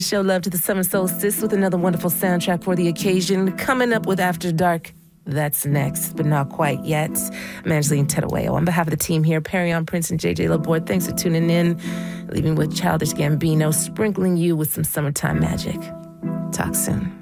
Show love to the summer solstice with another wonderful soundtrack for the occasion. Coming up with After Dark. That's next, but not quite yet. I'm Angeline Tedaway. On behalf of the team here, Perrion Prince and JJ Laborde, thanks for tuning in. Leaving with Childish Gambino, sprinkling you with some summertime magic. Talk soon.